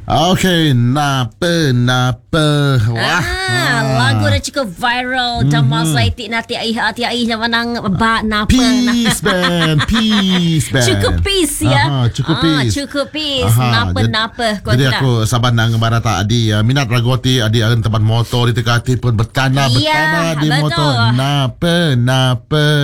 Okay, napa. Wah. Lagu dah cukup viral. Dan masa itu nanti ayah menang napa. Peace band. Cukup peace ya. Cukup peace. Cukup peace. Napa. Jadi aku sabar nang barata adi minat ragoti adi akan tempat motor di tekati pun bertana Ya, di betul. motor. Napa.